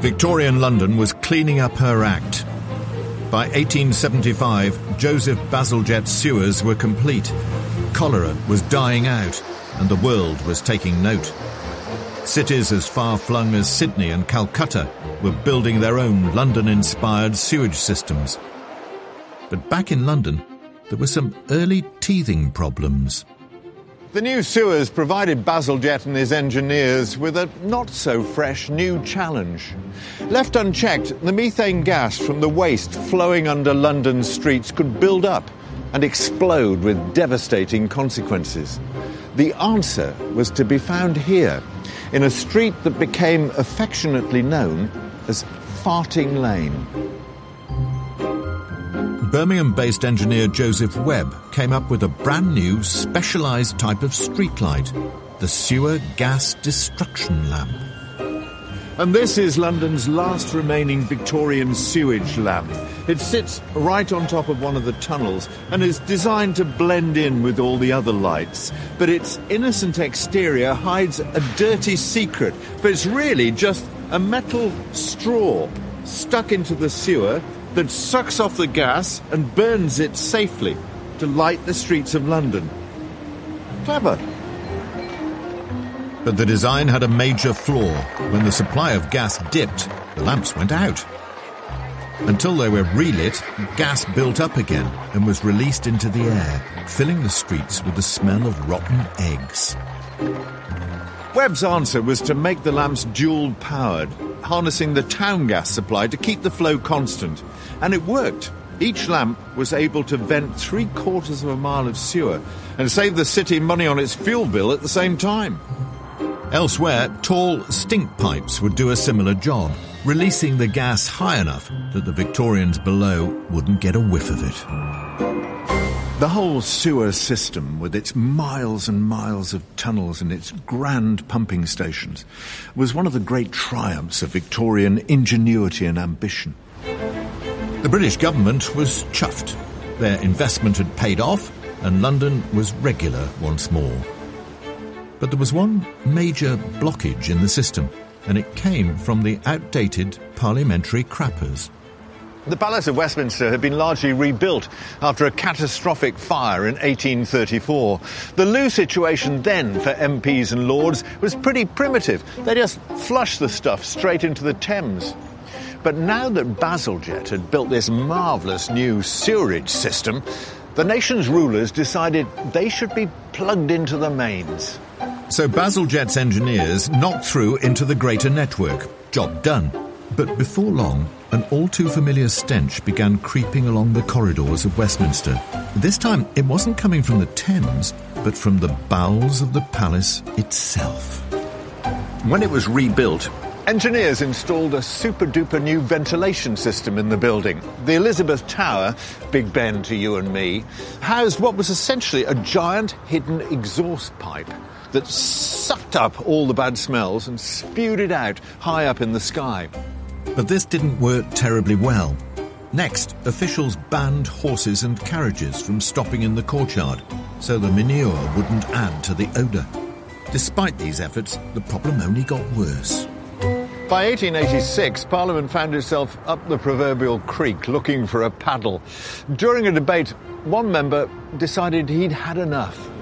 Victorian London was cleaning up her act. By 1875, Joseph Bazalgette's sewers were complete. Cholera was dying out, and the world was taking note. Cities as far-flung as Sydney and Calcutta were building their own London-inspired sewage systems. But back in London, there were some early teething problems. The new sewers provided Bazalgette and his engineers with a not-so-fresh new challenge. Left unchecked, the methane gas from the waste flowing under London's streets could build up and explode with devastating consequences. The answer was to be found here, in a street that became affectionately known as Farting Lane. Birmingham-based engineer Joseph Webb came up with a brand new specialised type of streetlight, the sewer gas destruction lamp. And this is London's last remaining Victorian sewage lamp. It sits right on top of one of the tunnels and is designed to blend in with all the other lights. But its innocent exterior hides a dirty secret, for it's really just a metal straw stuck into the sewer that sucks off the gas and burns it safely to light the streets of London. Clever. But the design had a major flaw. When the supply of gas dipped, the lamps went out. Until they were relit, gas built up again and was released into the air, filling the streets with the smell of rotten eggs. Webb's answer was to make the lamps dual-powered, harnessing the town gas supply to keep the flow constant. And it worked. Each lamp was able to vent 3/4 of a mile of sewer and save the city money on its fuel bill at the same time. Elsewhere, tall stink pipes would do a similar job, releasing the gas high enough that the Victorians below wouldn't get a whiff of it. The whole sewer system, with its miles and miles of tunnels and its grand pumping stations, was one of the great triumphs of Victorian ingenuity and ambition. The British government was chuffed. Their investment had paid off, and London was regular once more. But there was one major blockage in the system, and it came from the outdated parliamentary crappers. The Palace of Westminster had been largely rebuilt after a catastrophic fire in 1834. The loo situation then for MPs and Lords was pretty primitive. They just flushed the stuff straight into the Thames. But now that Bazalgette had built this marvellous new sewerage system, the nation's rulers decided they should be plugged into the mains. So Bazalgette's engineers knocked through into the greater network. Job done. But before long, an all-too-familiar stench began creeping along the corridors of Westminster. This time, it wasn't coming from the Thames, but from the bowels of the palace itself. When it was rebuilt, engineers installed a super-duper new ventilation system in the building. The Elizabeth Tower, Big Ben to you and me, housed what was essentially a giant hidden exhaust pipe that sucked up all the bad smells and spewed it out high up in the sky. But this didn't work terribly well. Next, officials banned horses and carriages from stopping in the courtyard, so the manure wouldn't add to the odour. Despite these efforts, the problem only got worse. By 1886, Parliament found itself up the proverbial creek looking for a paddle. During a debate, one member decided he'd had enough.